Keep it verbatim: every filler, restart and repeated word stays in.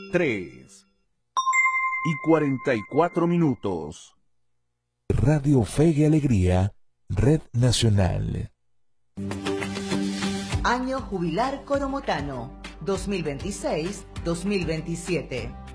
tres y cuarenta y cuatro minutos. Radio Fe y Alegría, Red Nacional. Año Jubilar Coromotano, dos mil veintiséis dos mil veintisiete.